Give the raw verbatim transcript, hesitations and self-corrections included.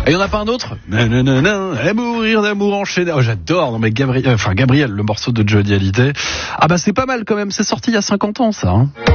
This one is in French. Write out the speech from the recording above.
Et il y en a pas un autre? Nanana, et mourir d'amour enchaîné. Oh, j'adore. Non mais Gabriel, enfin Gabriel, le morceau de Johnny Hallyday. Ah bah c'est pas mal quand même. C'est sorti il y a cinquante ans ça. Hein.